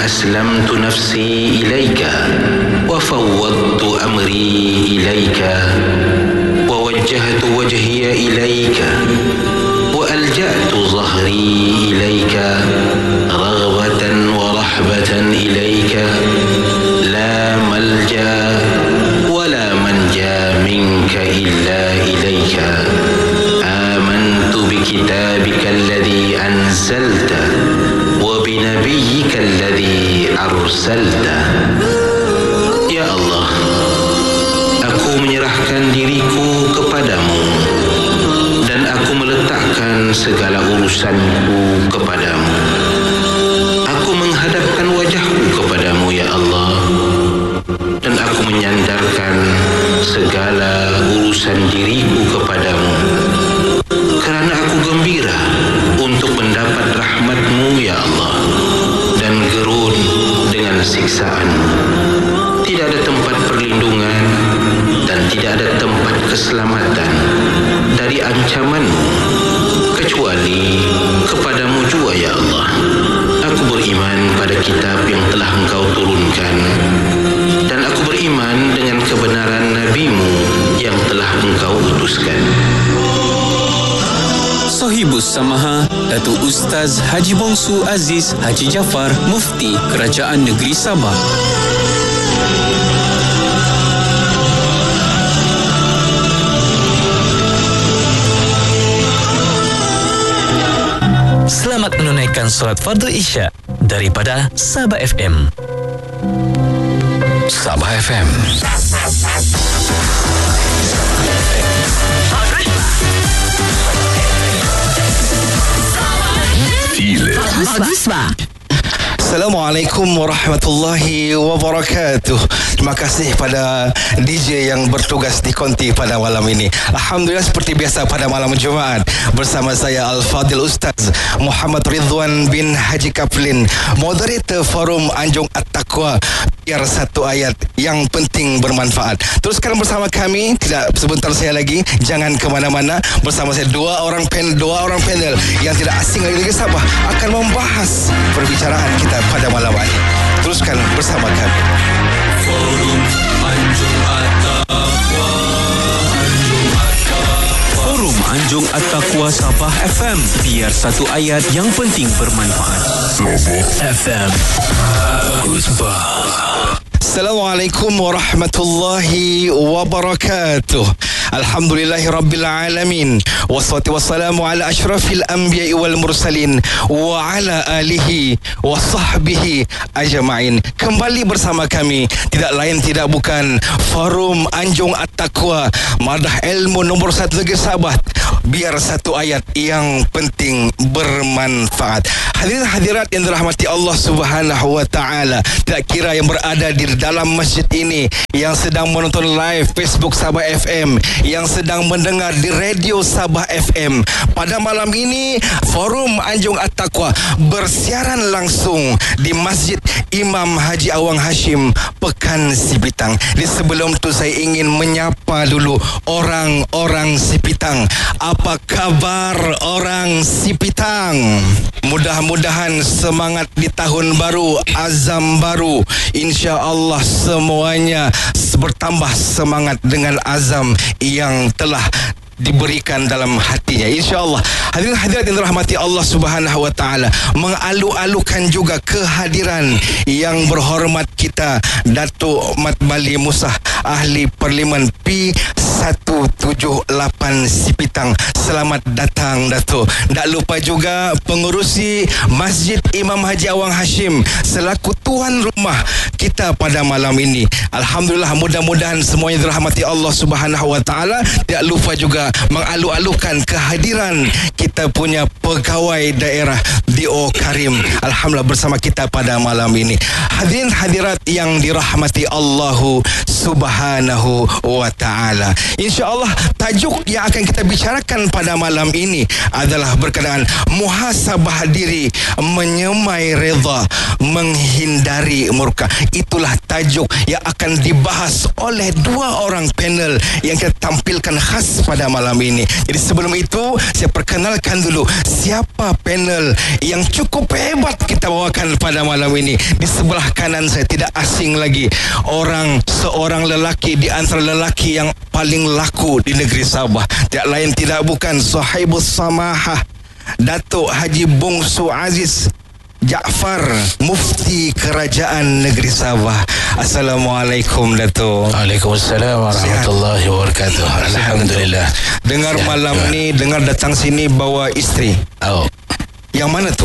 أسلمت نفسي إليك وفوضت أمري إليك ووجهت وجهي إليك وألجأت ظهري إليك رغبة ورحبة إليك لا ملجأ ولا منجا منك إلا إليك آمنت بكتابك الذي أنزلت وبنبيك الذي أرسلت. Ya Allah, aku menyerahkan diriku kepadamu dan aku meletakkan segala urusanku kepadamu. Aku menghadapkan wajahku kepadamu, ya Allah, dan aku menyandarkan segala urusan diriku kepadamu, kerana aku gembira untuk mendapat rahmat-Mu, ya Allah, dan gerun dengan siksaan-Mu. Tidak ada tempat perlindungan dan tidak ada tempat keselamatan dari ancaman-Mu kecuali kepadamu jua, ya Allah. Aku beriman pada kitab yang telah Engkau turunkan dan aku beriman dengan kebenaran Nabi-Mu yang telah Engkau utuskan. Sohibus Samaha, Datuk Ustaz Haji Bongsu Aziz Haji Jaafar, Mufti Kerajaan Negeri Sabah. Selamat menunaikan solat fardu Isya daripada Sabah FM. Sabah FM. Feel it. Assalamualaikum warahmatullahi wabarakatuh. Terima kasih pada DJ yang bertugas di konti pada malam ini. Alhamdulillah, seperti biasa pada malam Jumaat bersama saya Al-Fadil Ustaz Muhammad Ridwan bin Haji Kaplin, moderator Forum Anjung At-Taqwa. Biar satu ayat yang penting bermanfaat. Teruskan bersama kami, tidak sebentar saya lagi, jangan ke mana-mana. Bersama saya dua orang panel yang tidak asing dari negeri Sabah akan membahas perbicaraan kita pada malam ini. Teruskan bersama kami. Forum Anjung At-Taqwa, Forum Anjung At-Taqwa Sabah FM. Biar satu ayat yang penting bermanfaat. Sabah FM. Assalamualaikum warahmatullahi wabarakatuh. Alhamdulillahirabbil alamin. Wassalatu wassalamu ala asyrafil anbiya'i wal mursalin wa ala alihi wa sahbihi ajma'in. Kembali bersama kami, tidak lain tidak bukan Forum Anjung At-Taqwa, madah ilmu nombor 1 negeri Sabah. Biar satu ayat yang penting bermanfaat. Hadirin hadirat yang dirahmati Allah Subhanahu wa taala, tidak kira yang berada di dalam masjid ini, yang sedang menonton live Facebook Sabah FM, yang sedang mendengar di radio Sabah FM. Pada malam ini Forum Anjung At-Taqwa bersiaran langsung di Masjid Imam Haji Awang Hashim, Pekan Sipitang. Di sebelum tu saya ingin menyapa dulu orang-orang Sipitang. Apa kabar orang Sipitang? Mudah-mudahan semangat di tahun baru, azam baru, insya-Allah semuanya bertambah semangat dengan azam yang telah diberikan dalam hatinya, insya-Allah. Hadirin hadirat yang dirahmati Allah Subhanahu wa taala, mengalu-alukan juga kehadiran yang berhormat kita Datuk Mat Bali Musah, Ahli Parlimen P178 Sipitang. Selamat datang Datuk. Tak lupa juga pengurusi Masjid Imam Haji Awang Hashim selaku tuan rumah kita pada malam ini. Alhamdulillah, mudah-mudahan semuanya dirahmati Allah Subhanahu wa taala. Tidak lupa juga mengalu-alukan kehadiran kita punya pegawai daerah D.O. Karim, alhamdulillah bersama kita pada malam ini. Hadirin hadirat yang dirahmati Allah Subhanahu wa taala, insya-Allah tajuk yang akan kita bicarakan pada malam ini adalah berkenaan muhasabah diri, menyemai redha, menghindari murka. itulah tajuk yang akan dibahas oleh dua orang panel yang kita tampilkan khas pada malam ini. Jadi sebelum itu, saya perkenalkan dulu siapa panel yang cukup hebat kita bawakan pada malam ini. Di sebelah kanan saya tidak asing lagi, seorang lelaki di antara lelaki yang paling laku di negeri Sabah. Tidak lain tidak bukan Sahibus Samahah, Datuk Haji Bongsu Aziz Jaafar, Mufti Kerajaan Negeri Sabah. Assalamualaikum Datuk. Waalaikumsalam warahmatullahi wabarakatuh. Alhamdulillah. Dengar malam ni, dengar datang sini bawa isteri. Oh. Yang mana tu?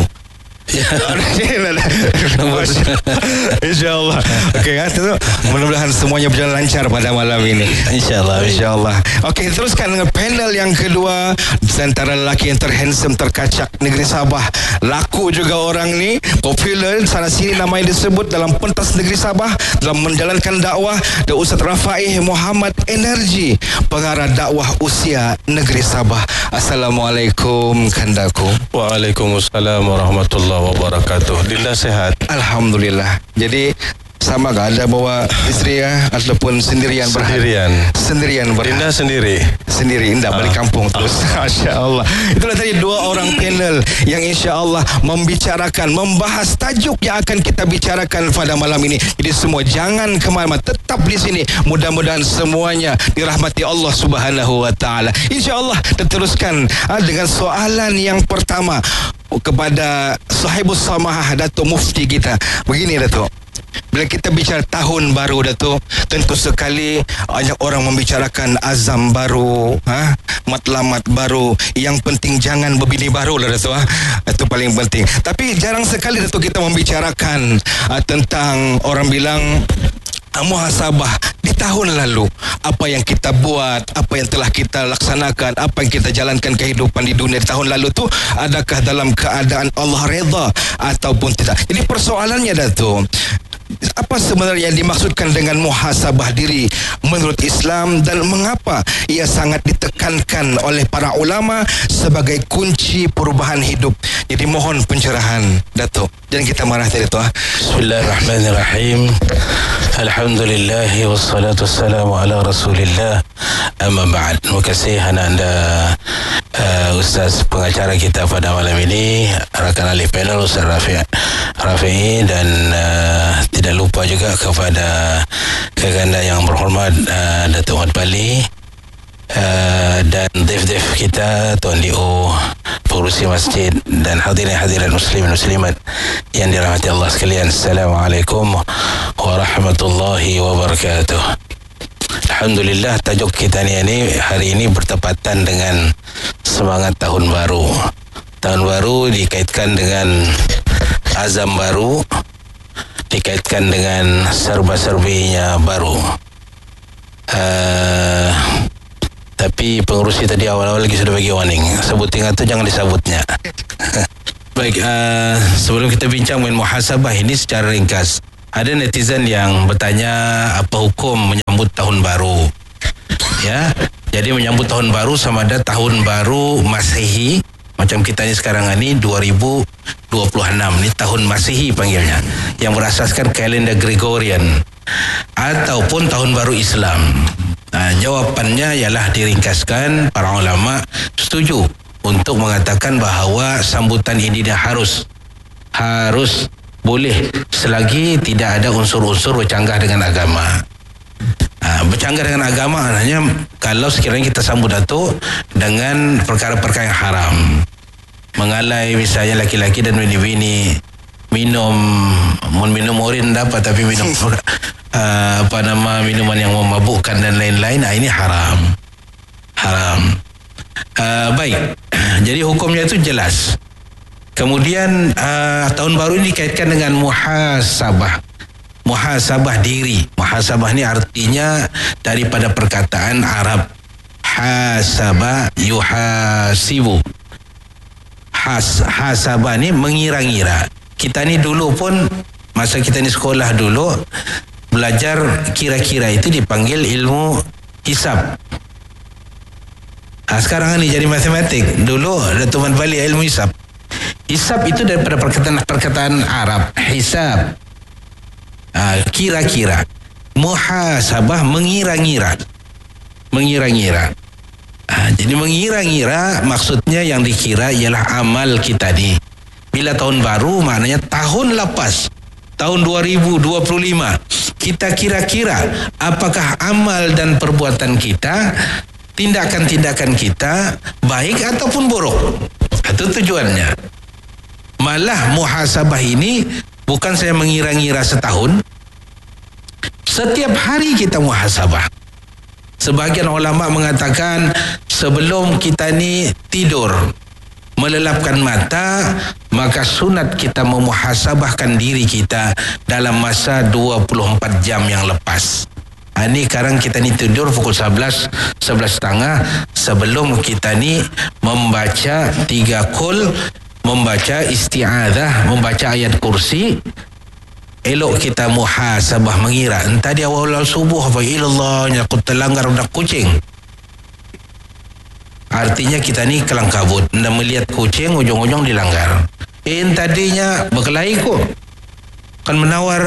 InsyaAllah. Okey, mudah-mudahan semuanya berjalan lancar pada malam ini. InsyaAllah. Okey, teruskan dengan panel yang kedua. Antara lelaki yang terhandsome, terkacak negeri Sabah. Laku juga orang ni, popular sana sini namanya disebut dalam pentas negeri Sabah dalam menjalankan dakwah. Dan Ustaz Rafaih Muhammad Energi, pengarah dakwah usia negeri Sabah. Assalamualaikum kandaku. Waalaikumsalam warahmatullahi wabarakatuh. Dinda sehat? Alhamdulillah. Jadi sama ke ada bawa isteri ataupun sendirian berhari? Sendirian berhari. Dinda sendiri? Sendiri, indah balik kampung terus. Masya Allah. Itulah tadi dua orang panel yang insya Allah membahas tajuk yang akan kita bicarakan pada malam ini. Jadi semua jangan kemana-mana, tetap di sini. Mudah-mudahan semuanya dirahmati Allah Subhanahu Wa Taala. Insya Allah kita teruskan dengan soalan yang pertama kepada Sahibus Samahah, Datuk Mufti kita. Begini Datuk, bila kita bicara tahun baru Datuk, tentu sekali banyak orang membicarakan azam baru, matlamat baru. Yang penting jangan berbini baru lah Datuk. Itu paling penting. Tapi jarang sekali Datuk kita membicarakan tentang orang bilang muhasabah di tahun lalu. Apa yang kita buat, apa yang telah kita laksanakan, apa yang kita jalankan kehidupan di dunia di tahun lalu tu, adakah dalam keadaan Allah redha ataupun tidak. Jadi persoalannya Datuk, apa sebenarnya yang dimaksudkan dengan muhasabah diri menurut Islam dan mengapa ia sangat ditekankan oleh para ulama sebagai kunci perubahan hidup? Jadi mohon pencerahan Datuk. Jangan kita marah tadi tu. Bismillahirrahmanirrahim. Alhamdulillah wassalatu wassalamu ala Rasulillah. Amma ba'd. Terima kasih anda Ustaz pengacara kita pada malam ini, rakan ahli panel Ustaz Rafi'i, dan tidak lupa juga kepada keganda yang berhormat Datuk Mat Bali, dan Def kita Tuan Dio, pengurusi masjid, dan hadirin muslimin muslimat yang dirahmati Allah sekalian. Assalamualaikum warahmatullahi wabarakatuh. Alhamdulillah, tajuk kita ni hari ini bertepatan dengan semangat tahun baru. Tahun baru dikaitkan dengan azam baru, dikaitkan dengan serba-serbinya baru. Tapi pengurusi tadi awal-awal lagi sudah bagi warning, sebutin itu jangan disebutnya. Baik, sebelum kita bincang mengenai muhasabah ini secara ringkas, ada netizen yang bertanya apa hukum menyambut tahun baru. Ya, jadi menyambut tahun baru sama ada tahun baru Masehi, macam kita ni sekarang ni 2026 ni tahun Masehi panggilnya, yang berasaskan kalender Gregorian, ataupun tahun baru Islam. Jawapannya ialah diringkaskan, para ulama setuju untuk mengatakan bahawa sambutan ini dia harus boleh selagi tidak ada unsur-unsur bercanggah dengan agama. Bercanggah dengan agama hanya kalau sekiranya kita sambut Datuk dengan perkara-perkara yang haram. Mengalai misalnya laki-laki dan bini-bini minum urin dapat, tapi minum minuman yang memabukkan dan lain-lain, ini haram. Baik, jadi hukumnya itu jelas. Kemudian tahun baru ini dikaitkan dengan muhasabah diri. Muhasabah ni artinya daripada perkataan Arab hasaba yuhasibu. Hasabah ni mengira-ngira. Kita ni dulu pun, masa kita ni sekolah dulu, belajar kira-kira itu dipanggil ilmu hisab. Sekarang ni jadi matematik. Dulu Datuk Mat Bali ilmu hisab. Hisab itu daripada perkataan Arab, hisab. Kira-kira. Muhasabah mengira-ngira. Jadi mengira-ngira maksudnya yang dikira ialah amal kita ni. Bila tahun baru maknanya tahun lepas, tahun 2025, kita kira-kira apakah amal dan perbuatan kita, tindakan-tindakan kita baik ataupun buruk. Itu tujuannya. Malah muhasabah ini bukan saya mengira-ngira setahun. Setiap hari kita muhasabah. Sebahagian ulama mengatakan sebelum kita ni tidur, melelapkan mata, maka sunat kita memuhasabahkan diri kita dalam masa 24 jam yang lepas. Ini sekarang kita ni tidur pukul 11:30 sebelum kita ni membaca 3 qul, membaca isti'adzah, membaca ayat kursi. Elok kita muhasabah mengira. Entah dia awal subuh apa ilallahnya aku terlanggar budak kucing. Artinya kita ni kelang kabut. Anda melihat kucing ujung-ujung dilanggar. Tadinya berkelahi kok. Kan menawar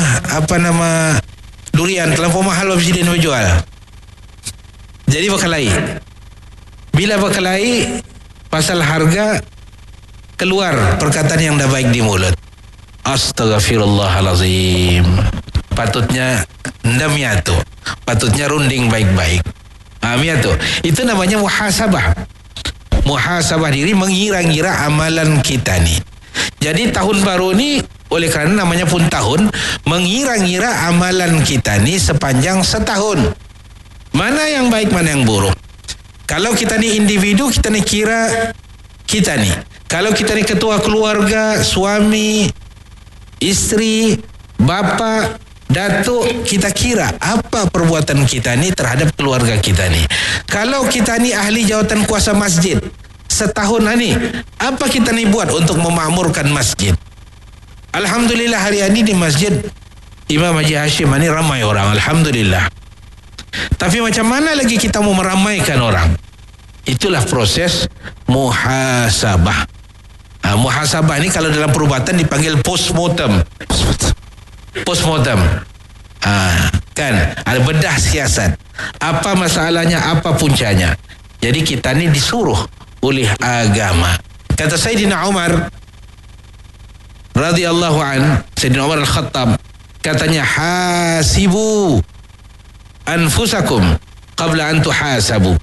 durian terlampau mahal presiden berjual. Jadi berkelahi. Bila berkelahi pasal harga, keluar perkataan yang dah baik di mulut. Astaghfirullahalazim. Patutnya ndamiatu. Patutnya runding baik-baik. Miatu. Itu namanya muhasabah. Muhasabah diri mengira-ngira amalan kita ni. Jadi tahun baru ni oleh kerana namanya pun tahun, mengira-ngira amalan kita ni sepanjang setahun. Mana yang baik, mana yang buruk. Kalau kita ni individu, kita ni kira kita ni. Kalau kita ni ketua keluarga, suami, isteri, bapa, datuk, kita kira apa perbuatan kita ni terhadap keluarga kita ni. Kalau kita ni ahli jawatan kuasa masjid, setahun ni apa kita ni buat untuk memakmurkan masjid? Alhamdulillah hari ini di masjid Imam Haji Hashim ni ramai orang, alhamdulillah. Tapi macam mana lagi kita mau meramaikan orang? Itulah proses muhasabah. Muhasabah ni kalau dalam perubatan dipanggil postmortem. Postmortem. Kan ada bedah siasat. Apa masalahnya, apa puncanya. Jadi kita ni disuruh oleh agama. Kata Sayyidina Umar radhiyallahu an, Sayyidina Umar Al-Khattab, katanya hasibu anfusakum qabla an tuhasabu.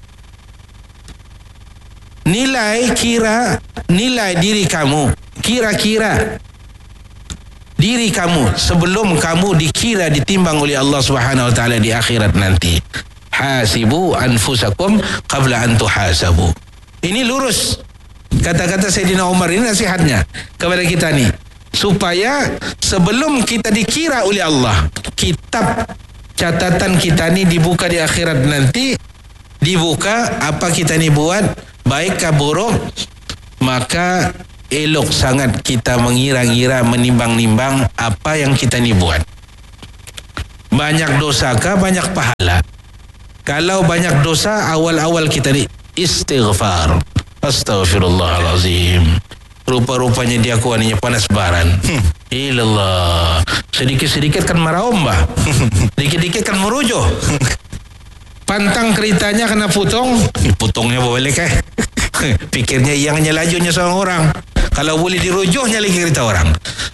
Nilai diri kamu, kira-kira diri kamu sebelum kamu dikira ditimbang oleh Allah Subhanahu wa taala di akhirat nanti. Hasibu anfusakum qabla an tuhasabu. Ini lurus kata-kata Sayyidina Umar, ini nasihatnya kepada kita ni, supaya sebelum kita dikira oleh Allah, kitab catatan kita ni dibuka di akhirat nanti, dibuka apa kita ni buat, baik ke buruk, maka elok sangat kita mengira-ngira, menimbang-nimbang apa yang kita ni buat. Banyak dosa ke banyak pahala? Kalau banyak dosa, awal-awal kita ni istighfar. Astaghfirullahalazim. Rupa-rupanya dia kuaninya panas baran. Ilallah. Sedikit-sedikit kan marah ombak. Dikit-dikit kan merujuh. Pantang keritanya kena putongnya boleh ke? Pikirnya iangnya lajunya seorang orang. Kalau boleh dirujuhnya lagi kereta orang.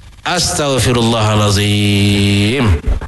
Astaghfirullahalazim.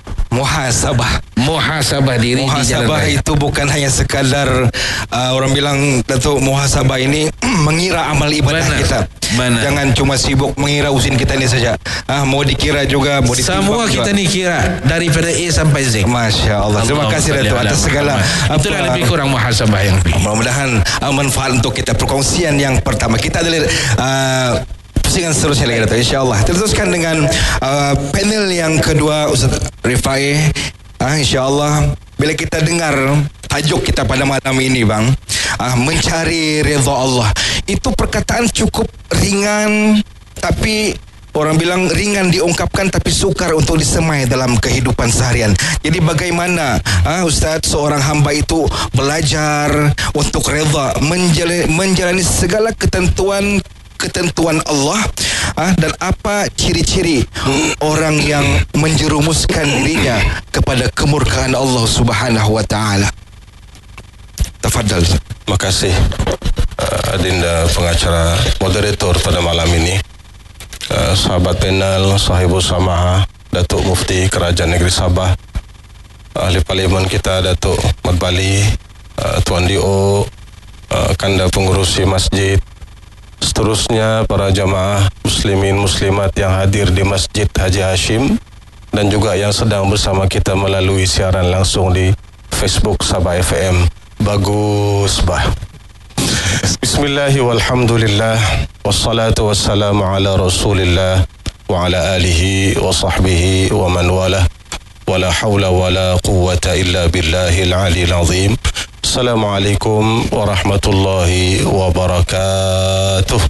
Muhasabah diri. Muhasabah itu bukan hanya sekadar orang bilang Datuk, muhasabah ini mengira amal ibadah kita. Benar. Jangan cuma sibuk mengira usin kita ni saja. Mau dikira juga, mau ditimbang semua juga. kita ni kira daripada A sampai Z. Masya Allah. Terima kasih Datuk atas segala. Itulah lebih kurang muhasabah yang mudah-mudahan manfaat untuk kita. Perkongsian yang pertama kita adalah pusingan seterusnya lagi Datuk, insyaAllah. Teruskan dengan panel yang kedua, Ustaz Rifai. InsyaAllah bila kita dengar tajuk kita pada malam ini bang, mencari redha Allah, itu perkataan cukup ringan, tapi orang bilang ringan diungkapkan tapi sukar untuk disemai dalam kehidupan seharian. Jadi bagaimana Ustaz seorang hamba itu belajar untuk redha, menjalani segala ketentuan Allah Dan apa ciri-ciri orang yang menjerumuskan dirinya kepada kemurkaan Allah Subhanahu wa taala? Tafadhal. Terima kasih Adinda pengacara moderator pada malam ini, sahabat panel, sahibul samaha, Datuk Mufti Kerajaan Negeri Sabah, ahli parlimen kita Datuk Mat Bali, Tuan D.O, Kanda Pengurusi Masjid, seterusnya para jamaah muslimin muslimat yang hadir di Masjid Haji Hashim dan juga yang sedang bersama kita melalui siaran langsung di Facebook Sabah FM. Bagus bah. Bismillahi walhamdulillah wassalatu wassalamu ala rasulillah wa ala alihi wa sahbihi wa man wala wala hawla wala quwwata illa billahil aliyil azim. Assalamualaikum warahmatullahi wabarakatuh.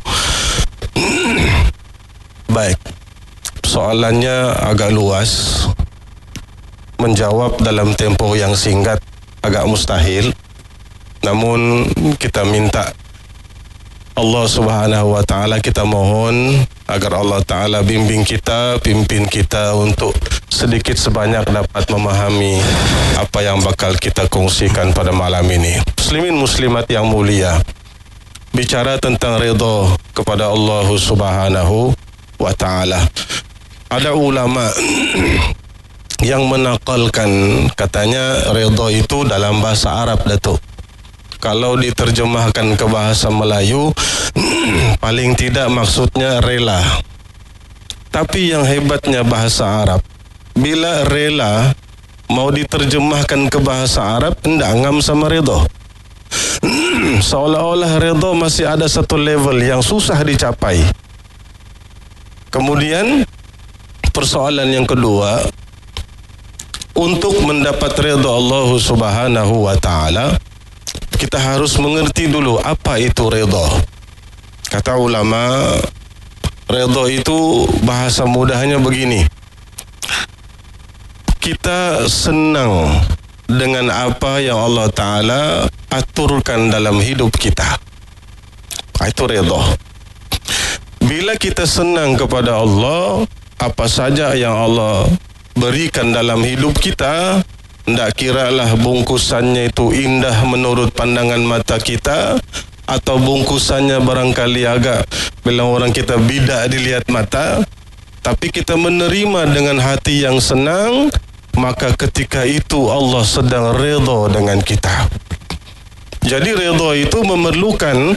Baik, soalannya agak luas, menjawab dalam tempoh yang singkat agak mustahil. Namun kita minta Allah Subhanahu wa taala, kita mohon agar Allah taala bimbing kita, pimpin kita untuk sedikit sebanyak dapat memahami apa yang bakal kita kongsikan pada malam ini. Muslimin muslimat yang mulia, bicara tentang redha kepada Allah Subhanahu wa taala. Ada ulama yang menakalkan, katanya redha itu dalam bahasa Arab, Datuk. Kalau diterjemahkan ke bahasa Melayu, paling tidak maksudnya rela. Tapi yang hebatnya bahasa Arab, bila rela mau diterjemahkan ke bahasa Arab, enggak ngam sama redha. Seolah-olah redha masih ada satu level yang susah dicapai. Kemudian persoalan yang kedua, untuk mendapat redha Allah Subhanahu wa taala, kita harus mengerti dulu apa itu redha. Kata ulama, redha itu bahasa mudahnya begini: kita senang dengan apa yang Allah Ta'ala aturkan dalam hidup kita. Itu redha. Bila kita senang kepada Allah, apa saja yang Allah berikan dalam hidup kita, ndak kiralah bungkusannya itu indah menurut pandangan mata kita, atau bungkusannya barangkali agak bila orang kita bidak dilihat mata, tapi kita menerima dengan hati yang senang, maka ketika itu Allah sedang redha dengan kita. Jadi redha itu memerlukan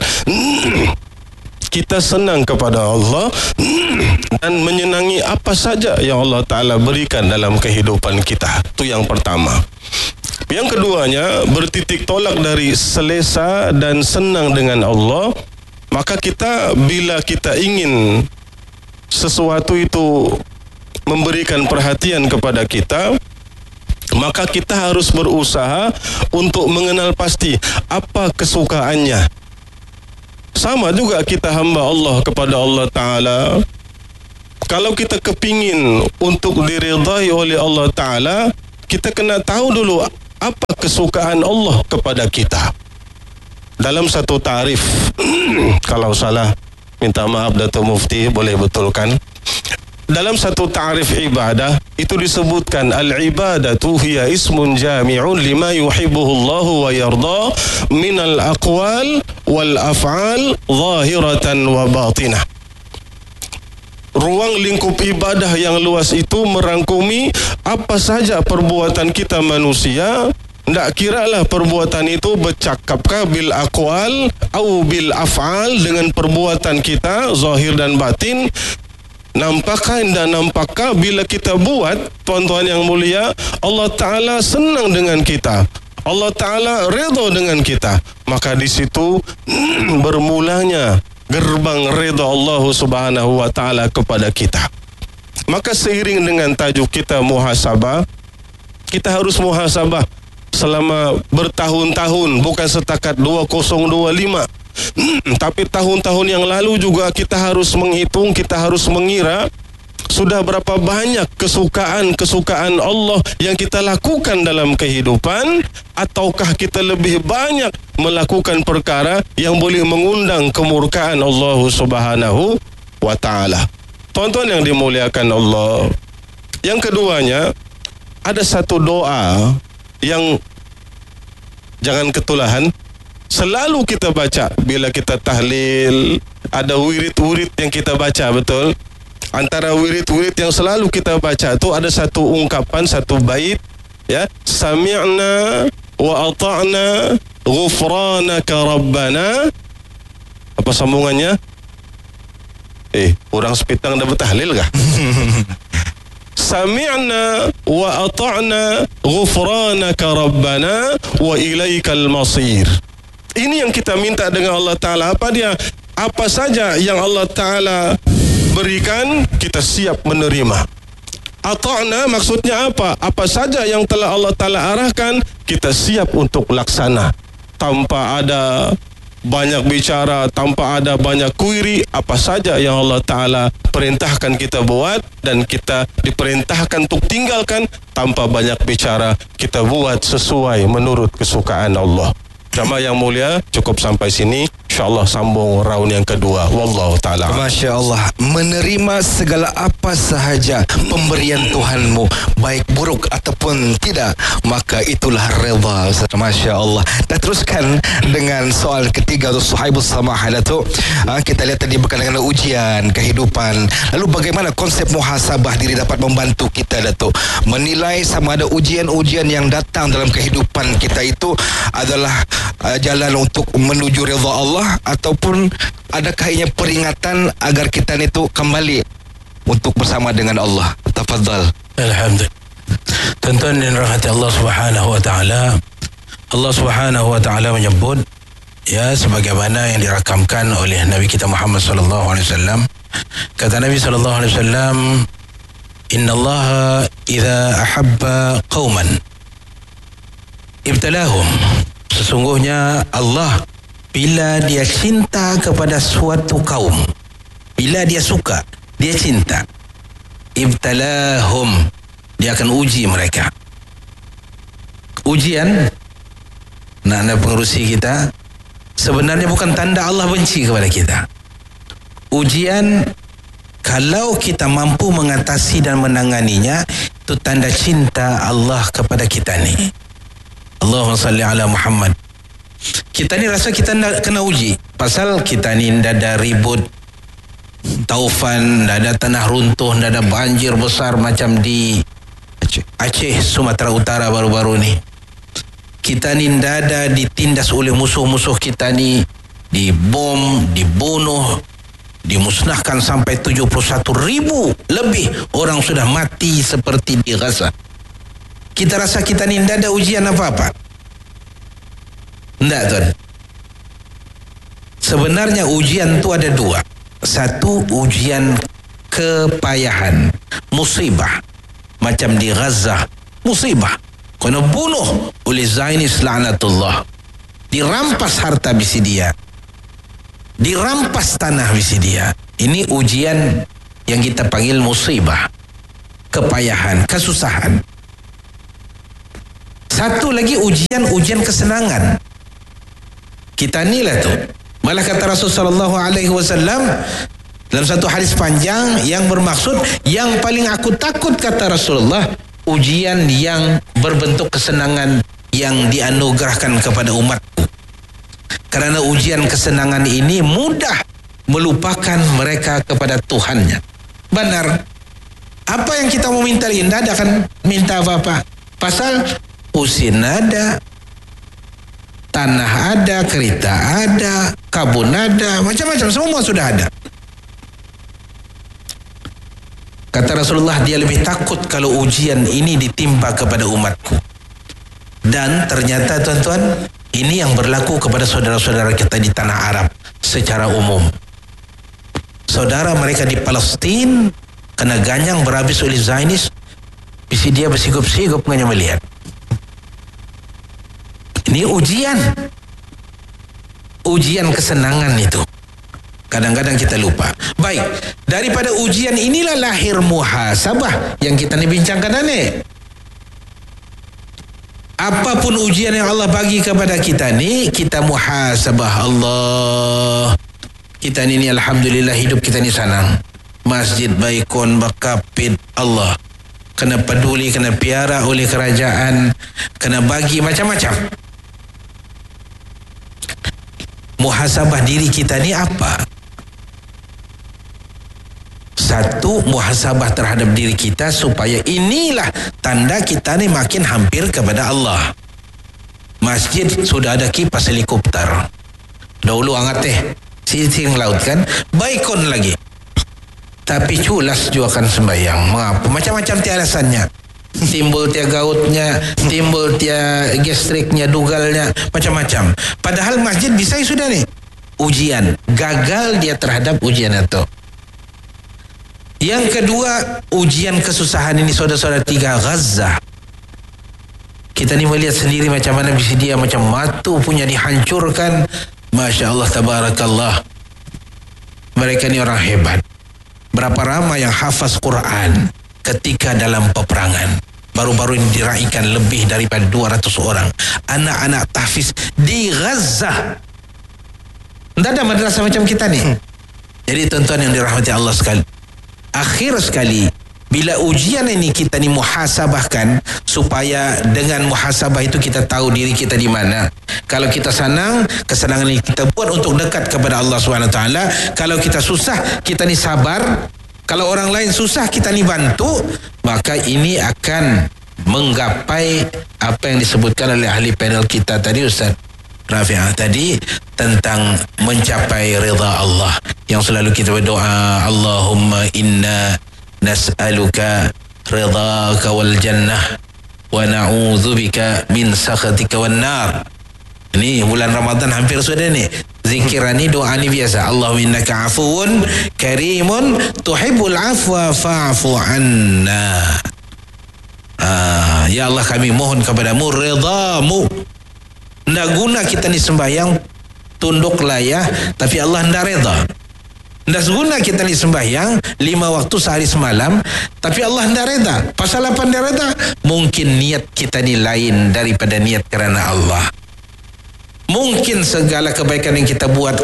kita senang kepada Allah dan menyenangi apa saja yang Allah Ta'ala berikan dalam kehidupan kita. Itu yang pertama. Yang keduanya, bertitik tolak dari selesa dan senang dengan Allah. Maka kita, bila kita ingin sesuatu itu memberikan perhatian kepada kita, maka kita harus berusaha untuk mengenal pasti apa kesukaannya. Sama juga kita hamba Allah kepada Allah Ta'ala. Kalau kita kepingin untuk diridhai oleh Allah Ta'ala, kita kena tahu dulu apa kesukaan Allah kepada kita. Dalam satu tarif, kalau salah minta maaf Datuk Mufti, boleh betulkan. Dalam satu ta'rif ibadah itu disebutkan al-ibadatu hiya ismun jami'un lima yuhibbuhu Allah wa yarda minal aqwal wal af'al zahiratan wa batinah. Ruang lingkup ibadah yang luas itu merangkumi apa saja perbuatan kita manusia. Ndak kiralah perbuatan itu bercakapkah bil aqwal atau bil af'al, dengan perbuatan kita zahir dan batin. Nampakkah dan nampakkah bila kita buat, tuan-tuan yang mulia, Allah Ta'ala senang dengan kita, Allah Ta'ala redha dengan kita. Maka di situ bermulanya gerbang redha Allah Subhanahu wa Ta'ala kepada kita. Maka seiring dengan tajuk kita muhasabah, kita harus muhasabah selama bertahun-tahun, bukan setakat 2025. Tapi tahun-tahun yang lalu juga kita harus menghitung, kita harus mengira sudah berapa banyak kesukaan Allah yang kita lakukan dalam kehidupan, ataukah kita lebih banyak melakukan perkara yang boleh mengundang kemurkaan Allah Subhanahu wa Ta'ala. Tuan-tuan yang dimuliakan Allah, yang keduanya, ada satu doa yang jangan ketulahan, selalu kita baca bila kita tahlil. Ada wirid-wirid yang kita baca, betul? Antara wirid-wirid yang selalu kita baca tu ada satu ungkapan, satu bait, ya, sami'na wa ata'na ghufranaka rabbana. Apa sambungannya? Orang sepitang dah bertahlil kah? Sami'na wa ata'na ghufranaka rabbana wa ilaikal masir. Ini yang kita minta dengan Allah Ta'ala. Apa dia? Apa saja yang Allah Ta'ala berikan, kita siap menerima. Ata'na maksudnya apa? Apa saja yang telah Allah Ta'ala arahkan, kita siap untuk laksana. Tanpa ada banyak bicara, tanpa ada banyak query, apa saja yang Allah Ta'ala perintahkan kita buat, dan kita diperintahkan untuk tinggalkan tanpa banyak bicara, kita buat sesuai menurut kesukaan Allah. Jamaah yang mulia, cukup sampai sini. InsyaAllah sambung round yang kedua. Wallahu ta'ala. Masya Allah. Menerima segala apa sahaja pemberian Tuhanmu, baik buruk ataupun tidak, maka itulah redha. Masya Allah. Dan teruskan dengan soal ketiga tu, Suhaibus Samahah tu. Kita lihat tadi berkaitan dengan ujian kehidupan. Lalu bagaimana konsep muhasabah diri dapat membantu kita, Datuk, menilai sama ada ujian-ujian yang datang dalam kehidupan kita itu adalah jalan untuk menuju redha Allah, ataupun adakah ianya peringatan agar kita itu kembali untuk bersama dengan Allah? Tafadhal. Alhamdulillah. Tuan-tuan yang dirahmati Allah Subhanahu wa taala, Allah Subhanahu wa taala menyebut, ya, sebagaimana yang dirakamkan oleh Nabi kita Muhammad sallallahu alaihi wasallam. Kata Nabi sallallahu alaihi wasallam, "Innallaha idza ahabba qauman ibtalahum." Sesungguhnya Allah bila dia cinta kepada suatu kaum, bila dia suka, dia cinta, ibtalahum, dia akan uji mereka. Ujian nak pengurusi kita sebenarnya bukan tanda Allah benci kepada kita. Ujian, kalau kita mampu mengatasi dan menanganinya, itu tanda cinta Allah kepada kita ni. Allahumma salli ala Muhammad. Kita ni rasa kita kena uji pasal kita ni dah ada ribut taufan, dah ada tanah runtuh, dah ada banjir besar macam di Aceh, Sumatera Utara baru-baru ni. Kita ni dah ada ditindas oleh musuh-musuh kita ni, dibom, dibunuh, dimusnahkan sampai 71,000 lebih orang sudah mati seperti di Gaza. Kita rasa kita ni dah ada ujian apa-apa. Tidak, tuan. Sebenarnya ujian tu ada dua. Satu, ujian kepayahan, musibah. Macam di Gaza, musibah. Kena bunuh oleh Zionis laknatullah. Dirampas harta bisi dia. Dirampas tanah bisi dia. Ini ujian yang kita panggil musibah. Kepayahan, kesusahan. Satu lagi ujian kesenangan. Kita ni lah tu. Malah kata Rasulullah SAW dalam satu hadis panjang yang bermaksud, yang paling aku takut, kata Rasulullah, ujian yang berbentuk kesenangan yang dianugerahkan kepada umatku. Karena ujian kesenangan ini mudah melupakan mereka kepada Tuhannya. Benar. Apa yang kita mau minta lagi? Tidak ada kan minta apa-apa. Pasal usin ada, tanah ada, kereta ada, kabun ada, macam-macam, semua sudah ada. Kata Rasulullah, dia lebih takut kalau ujian ini ditimpa kepada umatku. Dan ternyata, tuan-tuan, ini yang berlaku kepada saudara-saudara kita di tanah Arab secara umum. Saudara mereka di Palestin kena ganyang berhabis oleh Zionis, bisi dia bersigup-sigup hanya melihat. Ini ujian kesenangan itu. Kadang-kadang kita lupa. Baik, daripada ujian inilah lahir muhasabah yang kita ni bincangkan ni. Apapun ujian yang Allah bagi kepada kita ni, kita muhasabah. Allah, kita ni alhamdulillah hidup kita ni senang. masjid Baikon berkapit Allah, kena peduli, kena piara oleh kerajaan, kena bagi macam-macam. Muhasabah diri kita ni apa? Satu, muhasabah terhadap diri kita supaya inilah tanda kita ni makin hampir kepada Allah. Masjid sudah ada kipas helikopter. Dahulu angat sing laut kan, Baikon lagi. Tapi culas juga akan sembahyang. Mengapa? Macam-macam tiada alasannya. Timbul tia gautnya, timbul tia gastriknya, dugalnya, macam-macam. Padahal masjid bisa sudah nih. Ujian. Gagal dia terhadap ujian itu. Yang kedua, ujian kesusahan ini saudara-saudara, 3 Gaza. Kita ni melihat sendiri macam mana bisa dia macam matu punya dihancurkan. Masya Allah, tabarakallah. Mereka ni orang hebat. Berapa ramai yang hafaz Quran ketika dalam peperangan. Baru-baru ini diraikan lebih daripada 200 orang. Anak-anak tahfiz di Gaza. Tidak ada madrasah macam kita ni. Jadi tuan-tuan yang dirahmati Allah sekali, akhir sekali, bila ujian ini kita ni muhasabahkan, supaya dengan muhasabah itu kita tahu diri kita di mana. Kalau kita senang, kesenangan ini kita buat untuk dekat kepada Allah SWT. Kalau kita susah, kita ni sabar. Kalau orang lain susah, kita ni bantu. Maka ini akan menggapai apa yang disebutkan oleh ahli panel kita tadi, Ustaz Rafi'ah tadi, tentang mencapai rida Allah. Yang selalu kita berdoa, Allahumma inna nas'aluka ridhaka wal jannah wa na'udzubika min sakhatika wan nar. Ini bulan Ramadan hampir sudah ni. Zikiran ni, doa ni biasa. Allahumma innaka afuwun karimun tuhibbul afwa fa'fu anna. Ya Allah, kami mohon kepadamu ridhamu. Ndak guna kita ni sembahyang tunduk layah tapi Allah ndak reda. Ndak guna kita ni sembahyang 5 waktu sehari semalam tapi Allah ndak reda. Pasal apa ndak reda? Mungkin niat kita ni lain daripada niat kerana Allah. Mungkin segala kebaikan yang kita buat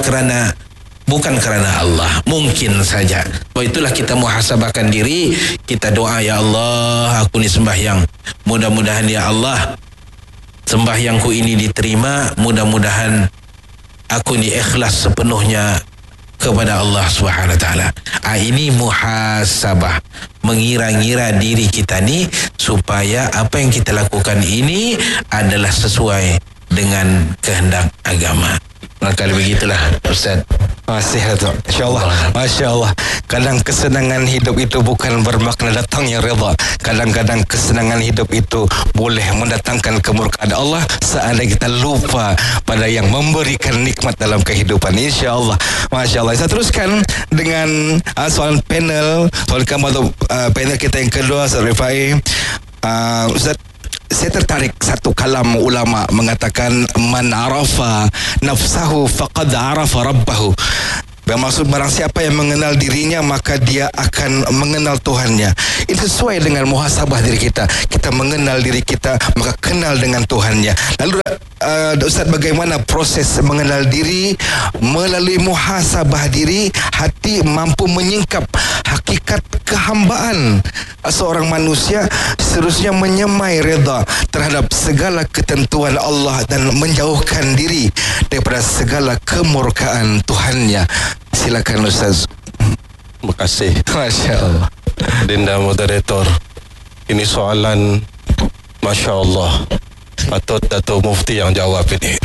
bukan kerana Allah. Mungkin saja. Itulah kita muhasabahkan diri. Kita doa, ya Allah, aku ni sembahyang. Mudah-mudahan ya Allah, sembahyangku ini diterima. Mudah-mudahan aku ni ikhlas sepenuhnya kepada Allah SWT. Ini muhasabah. Mengira-ngira diri kita ni supaya apa yang kita lakukan ini adalah sesuai dengan kehendak agama. Maka begitulah Ustaz. Masih tu. InsyaAllah. Masya Allah. Kadang kesenangan hidup itu bukan bermakna datangnya reda. Kadang-kadang kesenangan hidup itu boleh mendatangkan kemurkaan Allah seandainya kita lupa pada yang memberikan nikmat dalam kehidupan. InsyaAllah. Masya Allah. Saya teruskan dengan soalan panel. Soalan panel kita yang kedua, Ustaz Rifai. Ustaz, saya tertarik satu kalam ulama mengatakan, man arafa nafsahu faqad arafa rabbahu. Bermaksud barang siapa yang mengenal dirinya maka dia akan mengenal Tuhannya. Ini sesuai dengan muhasabah diri kita. Kita mengenal diri kita maka kenal dengan Tuhannya. Lalu Ustaz, bagaimana proses mengenal diri? Melalui muhasabah diri, hati mampu menyingkap hakikat kehambaan seorang manusia, seterusnya menyemai reda terhadap segala ketentuan Allah dan menjauhkan diri daripada segala kemurkaan Tuhannya. Silakan Ustaz. Terima kasih. Masya Allah. Dinda moderator, ini soalan Masya Allah. Patut Dato' Mufti yang jawab ini.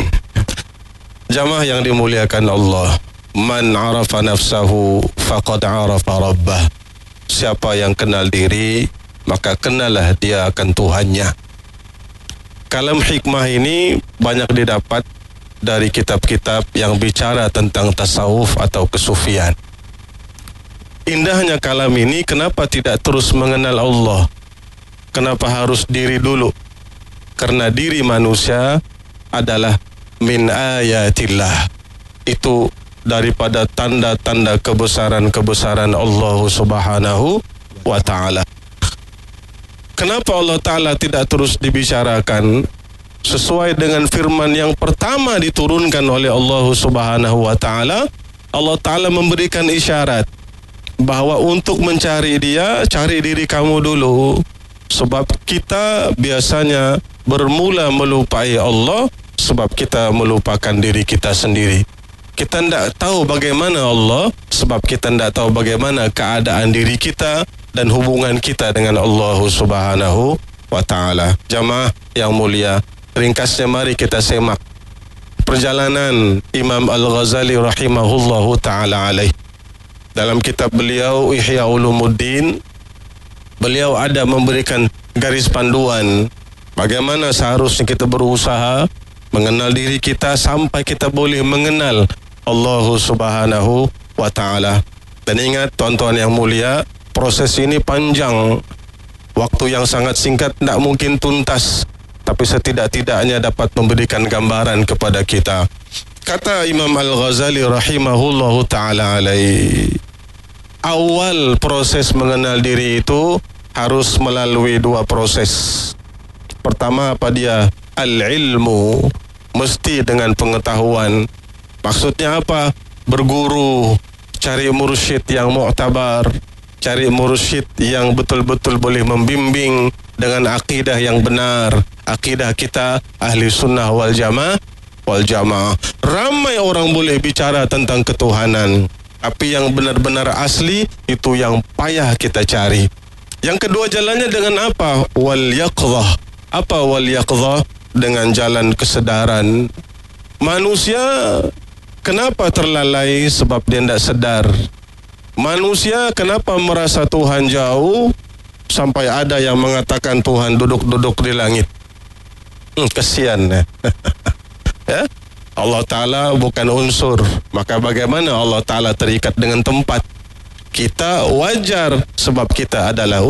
Jamaah yang dimuliakan Allah, man arafa nafsahu faqad arafa rabbah. Siapa yang kenal diri maka kenallah dia akan Tuhannya. Kalam hikmah ini banyak didapat dari kitab-kitab yang bicara tentang tasawuf atau kesufian. Indahnya kalam ini, kenapa tidak terus mengenal Allah? Kenapa harus diri dulu? Karena diri manusia adalah min ayatillah. Itu daripada tanda-tanda kebesaran-kebesaran Allah Subhanahu wa ta'ala. Kenapa Allah Ta'ala tidak terus dibicarakan sesuai dengan firman yang pertama diturunkan oleh Allah Subhanahu wa ta'ala? Allah Ta'ala memberikan isyarat. bahawa untuk mencari dia, cari diri kamu dulu. Sebab kita biasanya bermula melupai Allah sebab kita melupakan diri kita sendiri. Kita tidak tahu bagaimana Allah sebab kita tidak tahu bagaimana keadaan diri kita dan hubungan kita dengan Allah Subhanahu wa ta'ala. Jamaah yang mulia, ringkasnya mari kita semak perjalanan Imam Al-Ghazali rahimahullahu ta'ala alaih. Dalam kitab beliau Ihya Ulumuddin, beliau ada memberikan garis panduan bagaimana seharusnya kita berusaha mengenal diri kita sampai kita boleh mengenal Allah Subhanahu wa ta'ala. Dan ingat tuan-tuan yang mulia, proses ini panjang, waktu yang sangat singkat, tidak mungkin tuntas, tapi setidak-tidaknya dapat memberikan gambaran kepada kita. Kata Imam Al-Ghazali rahimahullahu ta'ala alaih, awal proses mengenal diri itu harus melalui dua proses. Pertama apa dia? Al-ilmu, mesti dengan pengetahuan. Maksudnya apa? Berguru, cari mursyid yang mu'tabar, cari mursyid yang betul-betul boleh membimbing dengan akidah yang benar. Akidah kita ahli sunnah wal jamaah. Ramai orang boleh bicara tentang ketuhanan, tapi yang benar-benar asli itu yang payah kita cari. Yang kedua jalannya dengan apa? Wal yaqdhah. Apa wal yaqdhah? Dengan jalan kesedaran. Manusia kenapa terlalai? Sebab dia tidak sedar. Manusia kenapa merasa Tuhan jauh? Sampai ada yang mengatakan Tuhan duduk-duduk di langit. Kesian ya. Ya? Allah Ta'ala bukan unsur. Maka bagaimana Allah Ta'ala terikat dengan tempat? Kita wajar sebab kita adalah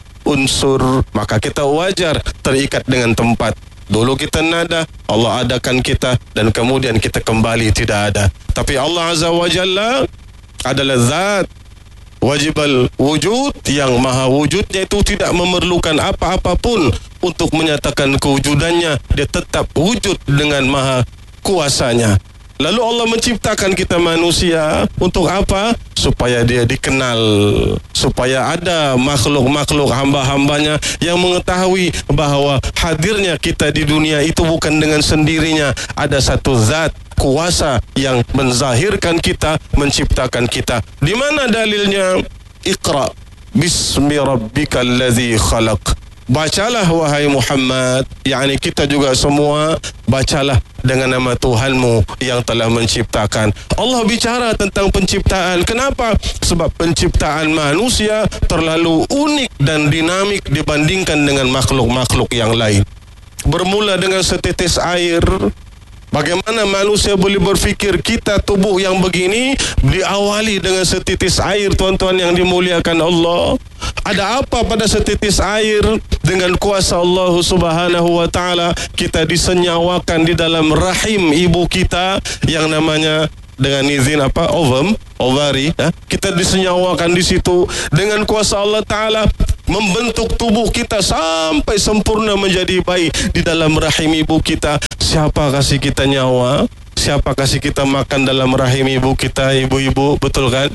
unsur. Maka kita wajar terikat dengan tempat. Dulu kita nada, Allah adakan kita, dan kemudian kita kembali tidak ada. Tapi Allah Azza wa Jalla adalah zat wajibal wujud, yang maha wujudnya itu tidak memerlukan apa-apapun untuk menyatakan kewujudannya. Dia tetap wujud dengan maha kuasanya. Lalu Allah menciptakan kita manusia untuk apa? Supaya dia dikenal, supaya ada makhluk-makhluk hamba-hambanya yang mengetahui bahawa hadirnya kita di dunia itu bukan dengan sendirinya. Ada satu zat kuasa yang menzahirkan kita, menciptakan kita. Di mana dalilnya? Iqra bismi rabbikal ladzi khalaq. Bacalah wahai Muhammad, yakni kita juga semua, bacalah dengan nama Tuhanmu yang telah menciptakan. Allah bicara tentang penciptaan. Kenapa? Sebab penciptaan manusia terlalu unik dan dinamik dibandingkan dengan makhluk-makhluk yang lain. Bermula dengan setetes air. Bagaimana manusia boleh berfikir kita tubuh yang begini diawali dengan setitis air, tuan-tuan yang dimuliakan Allah? Ada apa pada setitis air? Dengan kuasa Allah Subhanahu wa ta'ala kita disenyawakan di dalam rahim ibu kita yang namanya dengan izin apa? Ovari. Kita disenyawakan di situ dengan kuasa Allah Ta'ala, membentuk tubuh kita sampai sempurna menjadi bayi di dalam rahim ibu kita. Siapa kasih kita nyawa? Siapa kasih kita makan dalam rahim ibu kita? Ibu-ibu, betul kan?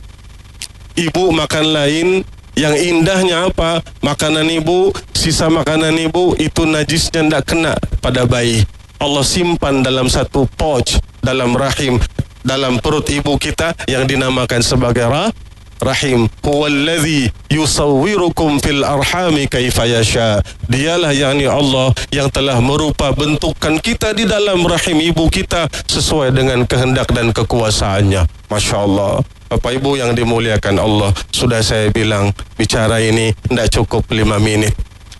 Ibu makan lain. Yang indahnya apa? Makanan ibu, sisa makanan ibu itu najisnya tidak kena pada bayi. Allah simpan dalam satu pouch dalam rahim, dalam perut ibu kita yang dinamakan sebagai rahim. Huwallazi yusawwirukum fil arhami kaifa yasha. Dialah yakni Allah yang telah merupa bentukan kita di dalam rahim ibu kita sesuai dengan kehendak dan kekuasaannya. Masya Allah. Bapak Ibu yang dimuliakan Allah, sudah saya bilang bicara ini tidak cukup 5 minit.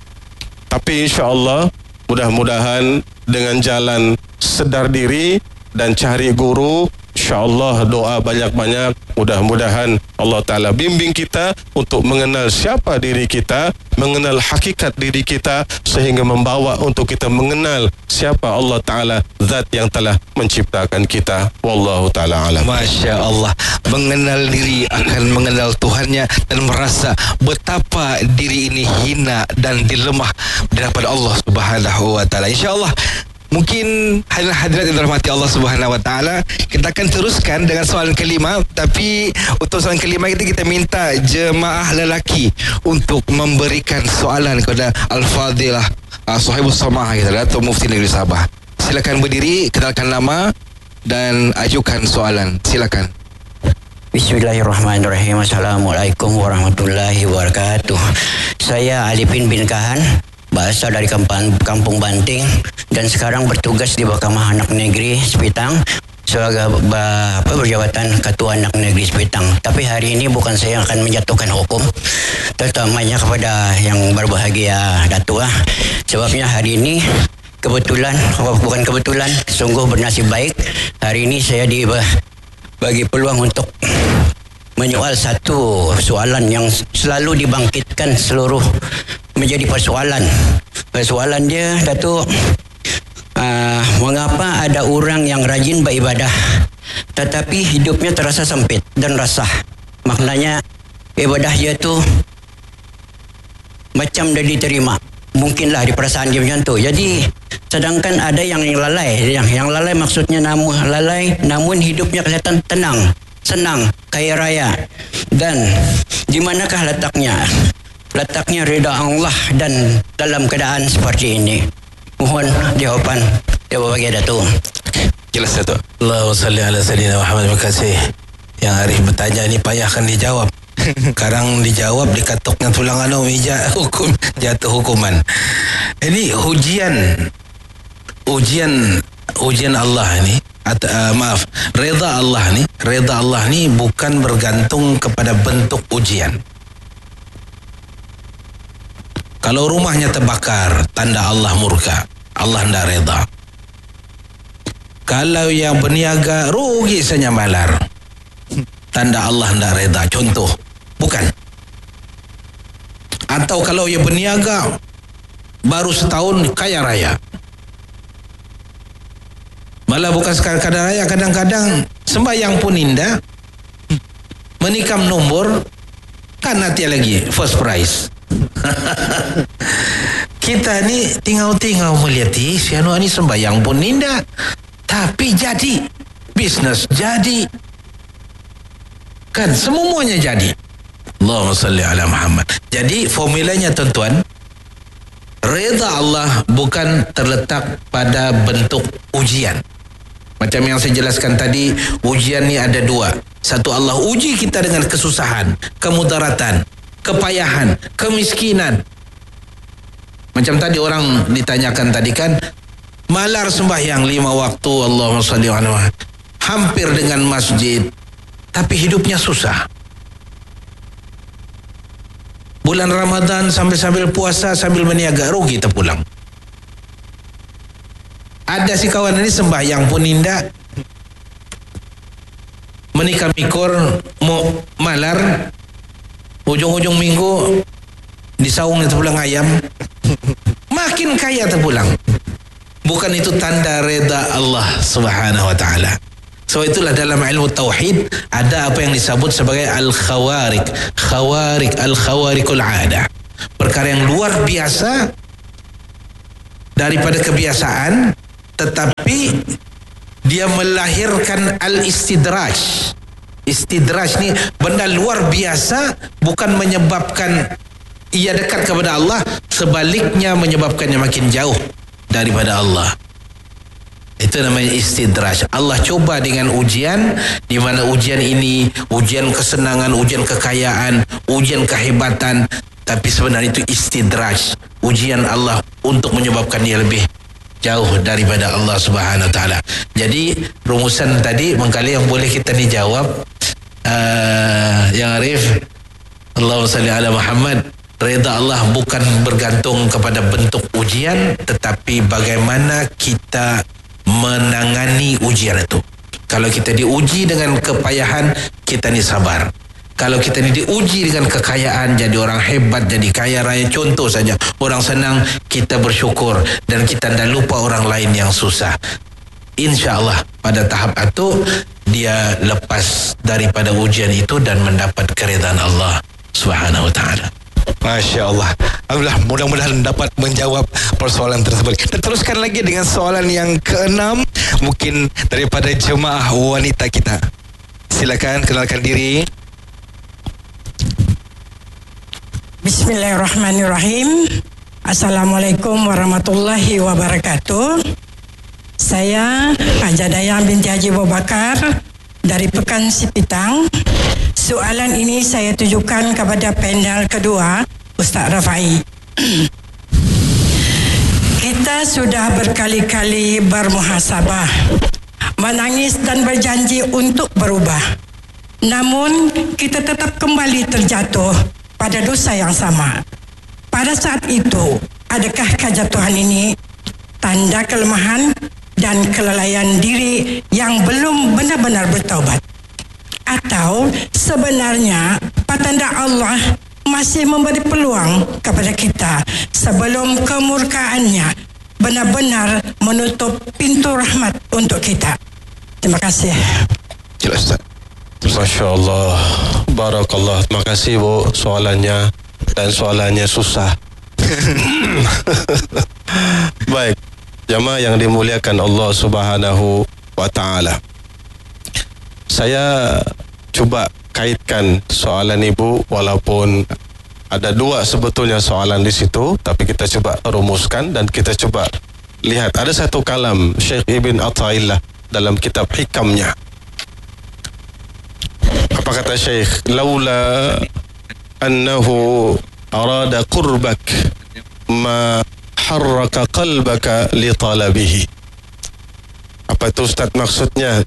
Tapi insya Allah mudah-mudahan dengan jalan sedar diri dan cari guru, insya Allah doa banyak-banyak, mudah-mudahan Allah Ta'ala bimbing kita untuk mengenal siapa diri kita, mengenal hakikat diri kita, sehingga membawa untuk kita mengenal siapa Allah Ta'ala, zat yang telah menciptakan kita. Wallahu Ta'ala alam. Masya Allah. Mengenal diri akan mengenal Tuhannya dan merasa betapa diri ini hina dan dilemah daripada Allah Subhanahu wa ta'ala. InsyaAllah Mungkin hadirat yang dirahmati Allah Subhanahu Wa Taala, kita akan teruskan dengan soalan kelima. Tapi untuk soalan kelima kita minta jemaah lelaki untuk memberikan soalan kepada Al-Fadilah Sahibus Samah kita, Datuk Mufti Negeri Sabah. Silakan berdiri, kenalkan nama dan ajukan soalan. Silakan. Bismillahirrahmanirrahim. Assalamualaikum warahmatullahi wabarakatuh. Saya Alipin bin Kahan, berasal dari Kampung Banting dan sekarang bertugas di Mahkamah Anak Negeri Sepitang sebagai berjabatan Ketua Anak Negeri Sepitang. Tapi hari ini bukan saya yang akan menjatuhkan hukum, terutamanya kepada yang berbahagia Datuk. Sebabnya hari ini bukan kebetulan, sungguh bernasib baik. Hari ini saya dibagi peluang untuk menyoal satu soalan yang selalu dibangkitkan seluruh menjadi persoalan. Persoalan dia, Datuk, mengapa ada orang yang rajin beribadah tetapi hidupnya terasa sempit dan rasah. Maknanya ibadah dia tu macam dah diterima. Mungkinlah di perasaan dia macam tu. Jadi sedangkan ada yang lalai. Yang lalai maksudnya namun hidupnya kelihatan tenang, senang, kaya raya. Dan di manakah letaknya? Letaknya rida Allah dan dalam keadaan seperti ini. Mohon jawapan bagi Datuk. Jelas Datuk. Allahumma salli ala sayyidina Muhammad. Terima kasih. Yang Arif bertanya ni payahkan dijawab. Sekarang dijawab dikatuknya tulang anu meja hukum, jatuh hukuman. Ini ujian Allah ni, reda Allah ni bukan bergantung kepada bentuk ujian. Kalau rumahnya terbakar, tanda Allah murka, Allah tidak reda. Kalau yang berniaga rugi senyamalar, tanda Allah tidak reda. Contoh, bukan. Atau kalau yang berniaga baru setahun kaya raya, malah bukan sekadar kaya raya, kadang-kadang sembahyang pun indah, menikam nombor, kan nanti lagi first prize. Kita ni tinggal melihat si anu ni sembahyang pun indah, tapi jadi bisnes jadi, kan semuanya jadi. Allahumma salli ala Muhammad. Jadi formulanya tuan-tuan, reda Allah bukan terletak pada bentuk ujian. Macam yang saya jelaskan tadi, ujian ni ada dua. Satu, Allah uji kita dengan kesusahan, kemudaratan, kepayahan, kemiskinan. Macam tadi orang ditanyakan tadi kan, malar sembahyang 5 waktu, Allahumma salli ala Muhammad, hampir dengan masjid, tapi hidupnya susah. Bulan Ramadan sambil puasa, sambil meniaga, rugi terpulang. Ada si kawan ini sembahyang pun indah, menikah mikor, mau malar, ujung-ujung minggu disaung terpulang ayam, makin kaya terpulang. Bukan itu tanda reda Allah Subhanahu Wa Taala. So itulah dalam ilmu tauhid ada apa yang disebut sebagai al-khawarikul ada. Perkara yang luar biasa daripada kebiasaan, tetapi dia melahirkan al-istidraj. Istidraj ni benda luar biasa, bukan menyebabkan ia dekat kepada Allah, sebaliknya menyebabkannya makin jauh daripada Allah. Itu namanya istidraj. Allah coba dengan ujian, di mana ujian ini ujian kesenangan, ujian kekayaan, ujian kehebatan, tapi sebenarnya itu istidraj, ujian Allah untuk menyebabkan dia lebih jauh daripada Allah Subhanahu Wa Taala. Jadi rumusan tadi mengkali yang boleh kita dijawab, yang Arif, Allahumma salli ala Muhammad, reda Allah bukan bergantung kepada bentuk ujian, tetapi bagaimana kita menangani ujian itu. Kalau kita diuji dengan kepayahan, kita ni sabar. Kalau kita ni diuji dengan kekayaan, jadi orang hebat, jadi kaya raya, contoh saja, orang senang, kita bersyukur dan kita tidak lupa orang lain yang susah. InsyaAllah pada tahap itu dia lepas daripada ujian itu dan mendapat keridhaan Allah Subhanahu Wa Taala. Masya Allah. Alhamdulillah, mudah-mudahan dapat menjawab persoalan tersebut. Kita teruskan lagi dengan soalan yang ke-6, mungkin daripada jemaah wanita kita. Silakan kenalkan diri. Bismillahirrahmanirrahim. Assalamualaikum warahmatullahi wabarakatuh. Saya Haja Dayang binti Haji Abu Bakar dari Pekan Sipitang. Soalan ini saya tujukan kepada panel kedua, Ustaz Rafai. Kita sudah berkali-kali bermuhasabah, menangis dan berjanji untuk berubah. Namun, kita tetap kembali terjatuh pada dosa yang sama. Pada saat itu, adakah kejatuhan ini tanda kelemahan dan kelalaian diri yang belum benar-benar bertaubat? Atau sebenarnya petanda Allah masih memberi peluang kepada kita sebelum kemurkaannya benar-benar menutup pintu rahmat untuk kita? Terima kasih. Jelas, Ustaz. Masya Allah, barakallah. Terima kasih Bu soalannya, dan soalannya susah. Baik, jamaah yang dimuliakan Allah Subhanahu wa Ta'ala, saya cuba kaitkan soalan ibu, walaupun ada dua sebetulnya soalan di situ, tapi kita coba rumuskan dan kita coba lihat. Ada satu kalam Syekh Ibn Athaillah dalam kitab Hikamnya. Apa kata Syekh? Laula annahu arada qurbak ma harraka qalbaka li talabihi. Apa itu Ustaz maksudnya?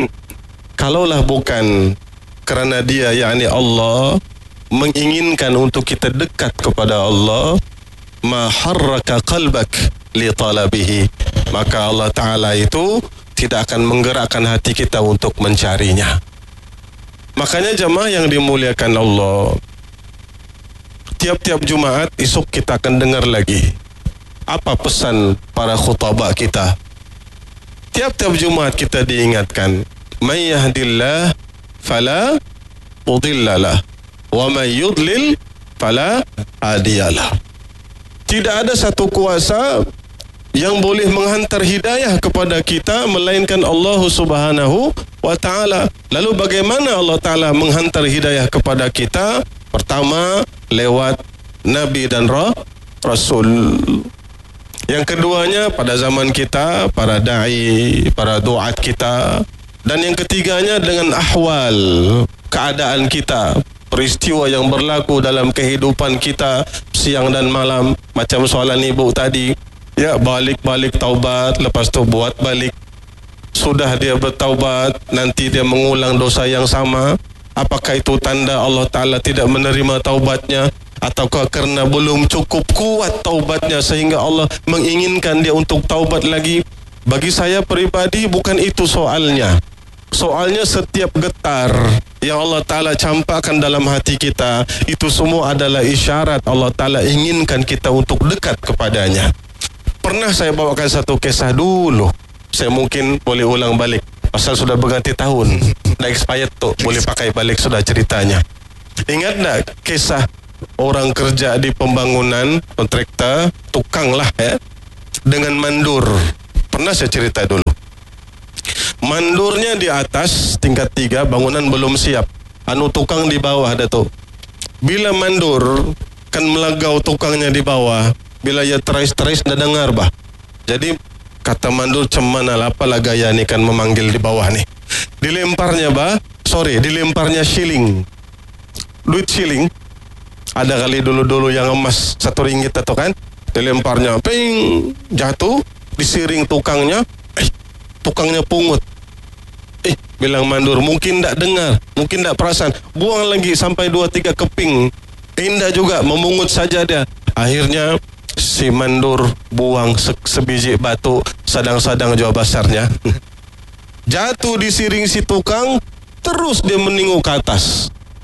Kalaulah bukan kerana dia, yakni Allah, menginginkan untuk kita dekat kepada Allah, ma harraka qalbak li talabihi, maka Allah Ta'ala itu tidak akan menggerakkan hati kita untuk mencarinya. Makanya jemaah yang dimuliakan Allah, tiap-tiap Jumaat esok kita akan dengar lagi apa pesan para khutbah kita. Tiap-tiap Jumaat kita diingatkan, may yahdillah fala mudhillalah wa may yudlil fala hadiyalah. Tidak ada satu kuasa yang boleh menghantar hidayah kepada kita melainkan Allah Subhanahu wa Ta'ala. Lalu bagaimana Allah Ta'ala menghantar hidayah kepada kita? Pertama, lewat Nabi dan Rasul. Yang keduanya, pada zaman kita, para da'i, para du'at kita. Dan yang ketiganya dengan ahwal, keadaan kita, peristiwa yang berlaku dalam kehidupan kita siang dan malam. Macam soalan ibu tadi, ya, balik-balik taubat, lepas tu buat balik. Sudah dia bertaubat, nanti dia mengulang dosa yang sama. Apakah itu tanda Allah Ta'ala tidak menerima taubatnya? Ataukah kerana belum cukup kuat taubatnya sehingga Allah menginginkan dia untuk taubat lagi? Bagi saya peribadi bukan itu soalnya. Soalnya setiap getar yang Allah Ta'ala campakkan dalam hati kita, itu semua adalah isyarat Allah Ta'ala inginkan kita untuk dekat kepadanya. Pernah saya bawakan satu kisah dulu, saya mungkin boleh ulang balik pasal sudah berganti tahun, dah expired tu, boleh pakai balik sudah ceritanya. Ingat tak kisah orang kerja di pembangunan, kontraktor, tukang lah ya, dengan mandur? Pernah saya cerita dulu. Mandurnya di atas tingkat 3, bangunan belum siap, tukang di bawah ada tu. Bila mandur kan melagau tukangnya di bawah, bila ia terais-terais dah dengar bah. Jadi kata mandur, cemana lah apalah gaya ni kan memanggil di bawah ni. Dilemparnya dilemparnya shilling, duit shilling. Ada kali dulu-dulu yang emas 1 ringgit atau kan, dilemparnya, ping, jatuh, disiring tukangnya. Tukangnya pungut. Bilang mandur, mungkin tak dengar, mungkin tak perasan, buang lagi sampai 2-3 keping. Indah juga, memungut saja dia. Akhirnya si mandur buang sebiji batu sadang-sadang jauh besarnya. Jatuh disiring si tukang, terus dia menengok ke atas.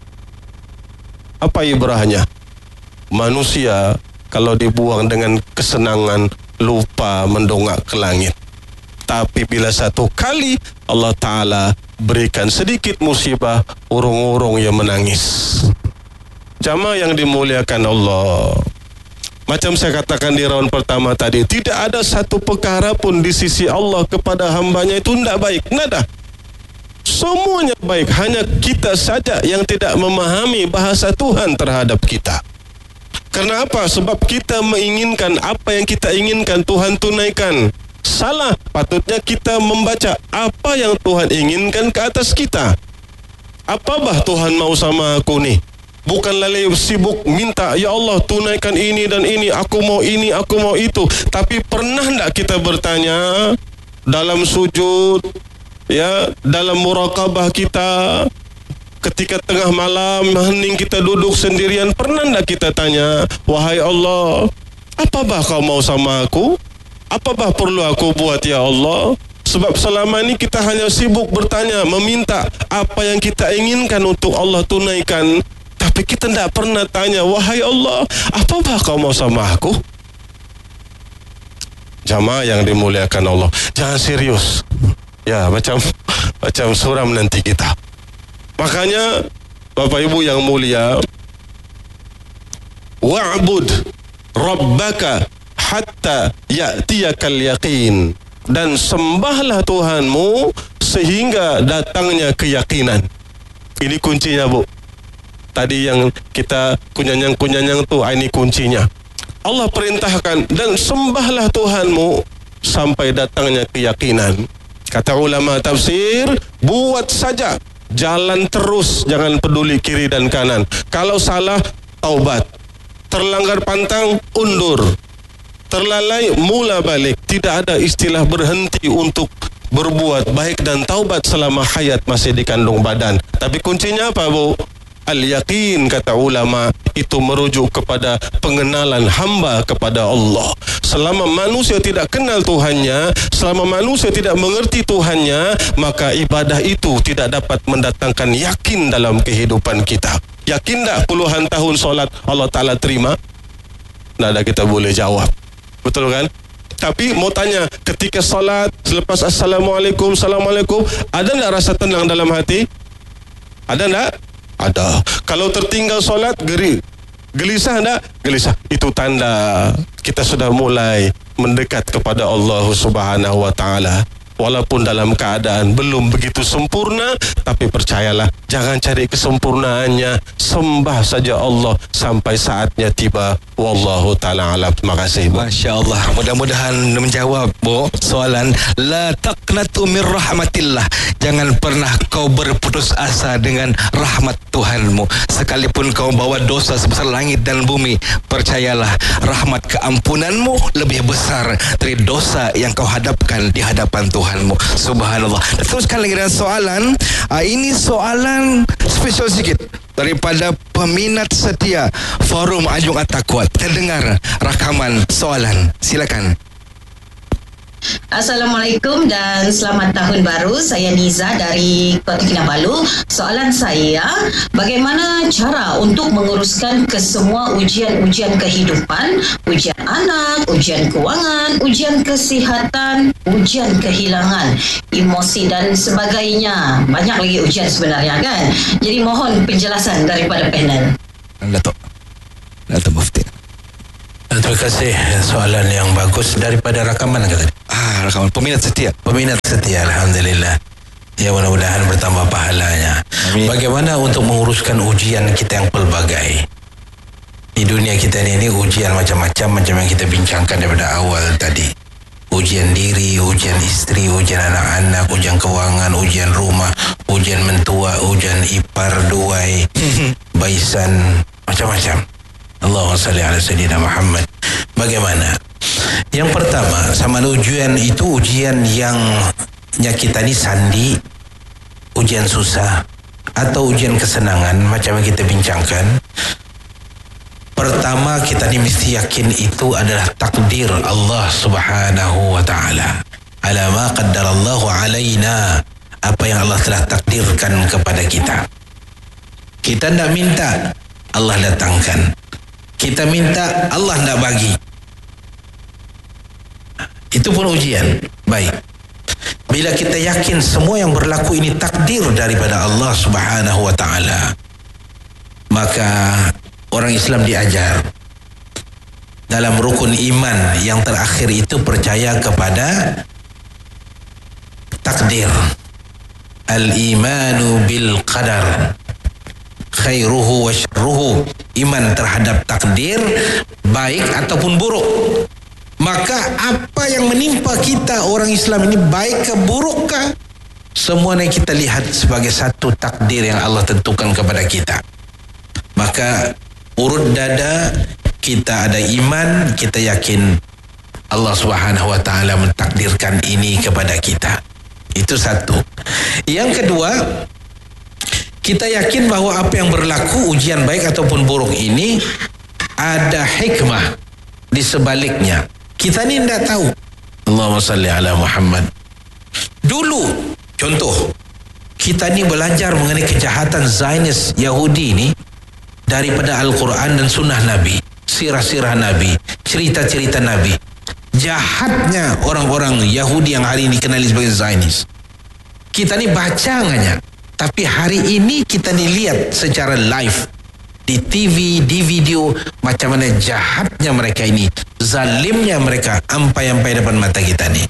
Apa ibrahnya? Manusia kalau dibuang dengan kesenangan lupa mendongak ke langit. Tapi bila satu kali Allah Ta'ala berikan sedikit musibah, urung-urung yang menangis. Jamaah yang dimuliakan Allah, macam saya katakan di raun pertama tadi, tidak ada satu perkara pun di sisi Allah kepada hambanya itu tidak baik. Tidak ada. Semuanya baik. Hanya kita saja yang tidak memahami bahasa Tuhan terhadap kita. Kenapa? Sebab kita menginginkan apa yang kita inginkan Tuhan tunaikan. Salah. Patutnya kita membaca apa yang Tuhan inginkan ke atas kita. Apa bah Tuhan mau sama aku ni? Bukan lalu sibuk minta, ya Allah tunaikan ini dan ini, aku mau ini, aku mau itu. Tapi pernah tak kita bertanya dalam sujud, ya, dalam muraqabah kita, ketika tengah malam hening kita duduk sendirian, pernah tak kita tanya, wahai Allah, apa bah kau mau sama aku? Apa bah perlu aku buat ya Allah? Sebab selama ini kita hanya sibuk bertanya, meminta apa yang kita inginkan untuk Allah tunaikan. Tapi kita tidak pernah tanya, wahai Allah, apa bah kau mau sama aku? Jamaah yang dimuliakan Allah, jangan serius. Ya, macam suram nanti kita. Makanya Bapak Ibu yang mulia, wa'bud rabbaka hatta ya'tiyakal yaqin, dan sembahlah Tuhanmu sehingga datangnya keyakinan. Ini kuncinya, Bu. Tadi yang kita kunyanyang tu, ini kuncinya. Allah perintahkan, dan sembahlah Tuhanmu sampai datangnya keyakinan. Kata ulama tafsir, buat saja, jalan terus, jangan peduli kiri dan kanan. Kalau salah, taubat. Terlanggar pantang, undur. Terlalai, mula balik. Tidak ada istilah berhenti untuk berbuat baik dan taubat selama hayat masih dikandung badan. Tapi kuncinya apa, Bu? Al-yaqin, kata ulama, itu merujuk kepada pengenalan hamba kepada Allah. Selama manusia tidak kenal Tuhannya, selama manusia tidak mengerti Tuhannya, maka ibadah itu tidak dapat mendatangkan yakin dalam kehidupan kita. Yakin tak puluhan tahun solat Allah Ta'ala terima? Tidak ada kita boleh jawab. Betul kan? Tapi mau tanya, ketika solat, selepas Assalamualaikum, Assalamualaikum, ada tak rasa tenang dalam hati? Ada tak? Ada. Kalau tertinggal solat, gelisah tak? Gelisah. Itu tanda kita sudah mulai mendekat kepada Allah Subhanahu wa Ta'ala. Walaupun dalam keadaan belum begitu sempurna, tapi percayalah, jangan cari kesempurnaannya, sembah saja Allah sampai saatnya tiba. Wallahu ta'ala alam. Terima kasih, Bu. Masya Allah. Mudah-mudahan menjawab, Bu, soalan. La taqnatu min rahmatillah. Jangan pernah kau berputus asa dengan rahmat Tuhanmu. Sekalipun kau bawa dosa sebesar langit dan bumi, percayalah, rahmat keampunanmu lebih besar dari dosa yang kau hadapkan di hadapan Tuhanmu. Subhanallah. Teruskan lagi dengan soalan. Ini soalan spesial sikit daripada peminat setia Forum Anjung At-Taqwa. Kita dengar rakaman soalan. Silakan. Assalamualaikum dan selamat tahun baru. Saya Niza dari Kota Kinabalu. Soalan saya, bagaimana cara untuk menguruskan kesemua ujian-ujian kehidupan, ujian anak, ujian kewangan, ujian kesihatan, ujian kehilangan, emosi dan sebagainya. Banyak lagi ujian sebenarnya, kan? Jadi mohon penjelasan daripada panel. Datuk Mufti. Terima kasih, soalan yang bagus. Daripada rakaman kata. Rakaman peminat setia. Peminat setia, alhamdulillah. Ya, mudah-mudahan bertambah pahalanya. Amin. Bagaimana untuk menguruskan ujian kita yang pelbagai? Di dunia kita ini ujian macam-macam, macam yang kita bincangkan daripada awal tadi. Ujian diri, ujian istri, ujian anak-anak, ujian kewangan, ujian rumah, ujian mentua, ujian ipar, duai, baisan, macam-macam. Allahumma salli ala Sayyidina Muhammad. Bagaimana? Yang pertama, sama ujian itu ujian yang kita ni sandi, ujian susah atau ujian kesenangan macam yang kita bincangkan. Pertama, kita ni mesti yakin itu adalah takdir Allah Subhanahu wa Ta'ala. Ala ma qaddarallahu alaina, apa yang Allah telah takdirkan kepada kita. Kita tidak minta, Allah datangkan. Kita minta, Allah tidak bagi. Itu pun ujian. Baik. Bila kita yakin semua yang berlaku ini takdir daripada Allah Subhanahu wa Ta'ala, maka orang Islam diajar dalam rukun iman yang terakhir itu percaya kepada takdir. Al-imanu bil qadar khairuhu wa syarruhu, iman terhadap takdir baik ataupun buruk. Maka apa yang menimpa kita orang Islam ini baik ke buruk ke, semuanya kita lihat sebagai satu takdir yang Allah tentukan kepada kita. Maka urut dada kita ada iman, kita yakin Allah Subhanahu wa taala mentakdirkan ini kepada kita. Itu satu. Yang kedua, kita yakin bahwa apa yang berlaku, ujian baik ataupun buruk ini, ada hikmah di sebaliknya. Kita ni tidak tahu. Allahumma salli ala Muhammad. Dulu, contoh, kita ni belajar mengenai kejahatan Zionis Yahudi ni daripada Al-Quran dan Sunnah Nabi, sirah-sirah Nabi, cerita-cerita Nabi. Jahatnya orang-orang Yahudi yang hari ini dikenali sebagai Zionis. Kita ni baca hanya, tapi hari ini kita ni lihat secara live di TV, di video, macam mana jahatnya mereka ini, zalimnya mereka, ampai-ampai depan mata kita ni.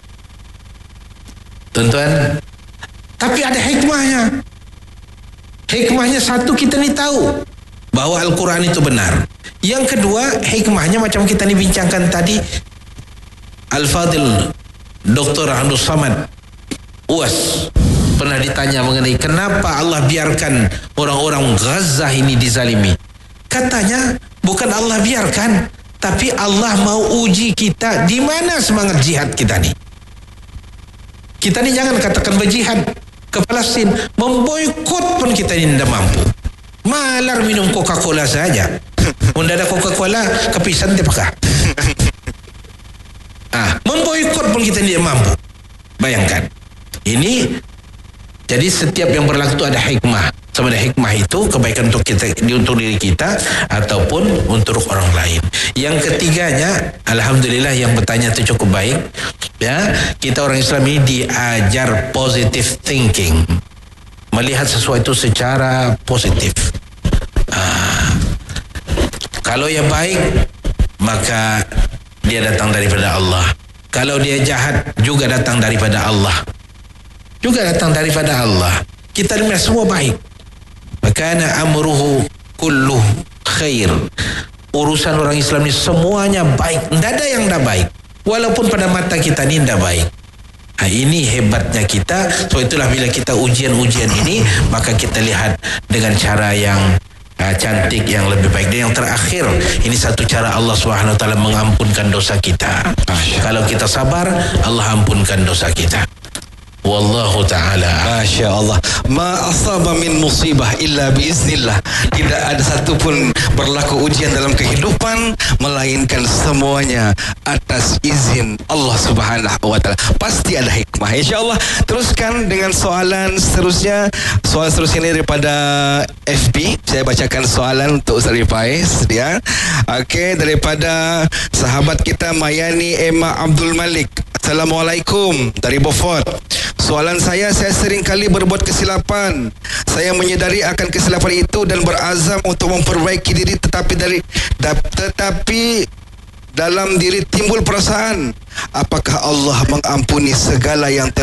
Tuan-tuan, tapi ada hikmahnya. Hikmahnya satu, kita ni tahu bahawa Al-Quran itu benar. Yang kedua, hikmahnya macam kita ni bincangkan tadi, Al-Fadil Dr. Abdul Samad UAS pernah ditanya mengenai kenapa Allah biarkan orang-orang Gaza ini dizalimi. Katanya bukan Allah biarkan, tapi Allah mau uji kita di mana semangat jihad kita ni. Kita ni jangan katakan berjihad ke Palestin, memboikot pun kita ni tidak mampu. Malar minum Coca-Cola saja. Unda ada Coca-Cola, kepisan tepakah. Memboikot pun kita tidak mampu. Bayangkan. Ini, jadi setiap yang berlaku itu ada hikmah. Sama ada hikmah itu kebaikan untuk kita, untuk diri kita ataupun untuk orang lain. Yang ketiganya, alhamdulillah yang bertanya itu cukup baik. Ya, kita orang Islam ini diajar positive thinking, melihat sesuatu secara positif. Kalau yang baik, maka dia datang daripada Allah. Kalau dia jahat, juga datang daripada Allah. Juga datang daripada Allah. Kita dengar semua baik. Makana amruhu kullu khair. Urusan orang Islam ni semuanya baik. Tidak ada yang tidak baik. Walaupun pada mata kita ni tidak baik. Ini hebatnya kita. So itulah bila kita ujian-ujian ini, maka kita lihat dengan cara yang cantik, yang lebih baik. Dan yang terakhir, ini satu cara Allah Subhanahu wa taala mengampunkan dosa kita. Kalau kita sabar, Allah ampunkan dosa kita. Wallahu ta'ala. Masya Allah. Ma asaba min musibah illa biiznillah. Tidak ada satu pun berlaku ujian dalam kehidupan melainkan semuanya atas izin Allah Subhanahu wa taala. Pasti ada hikmah. InsyaAllah. Teruskan dengan soalan seterusnya. Soalan seterusnya ini daripada FB. Saya bacakan soalan untuk Ustaz Rifais, ya. Okey, daripada sahabat kita Mayani Emma Abdul Malik. Assalamualaikum dari Beaufort. Soalan saya sering kali berbuat kesilapan. Saya menyedari akan kesilapan itu dan berazam untuk memperbaiki diri, tetapi dalam diri timbul perasaan, apakah Allah mengampuni segala yang telah